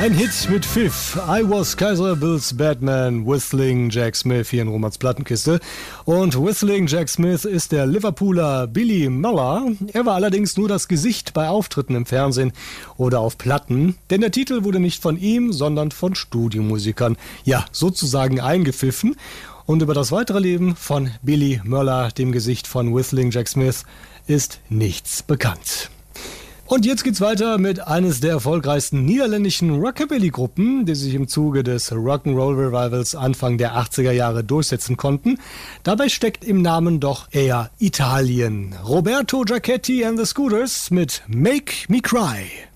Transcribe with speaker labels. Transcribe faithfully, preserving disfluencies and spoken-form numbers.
Speaker 1: Ein Hit mit Pfiff. I Was Kaiser, Bill's Batman, Whistling Jack Smith hier in Romans Plattenkiste. Und Whistling Jack Smith ist der Liverpooler Billy Muller. Er war allerdings nur das Gesicht bei Auftritten im Fernsehen oder auf Platten, denn der Titel wurde nicht von ihm, sondern von Studiomusikern, ja, sozusagen eingepfiffen. Und über das weitere Leben von Billy Muller, dem Gesicht von Whistling Jack Smith, ist nichts bekannt. Und jetzt geht's weiter mit eines der erfolgreichsten niederländischen Rockabilly-Gruppen, die sich im Zuge des Rock'n'Roll Revivals Anfang der achtziger Jahre durchsetzen konnten. Dabei steckt im Namen doch eher Italien. Roberto Giachetti and the Scooters mit Make Me Cry.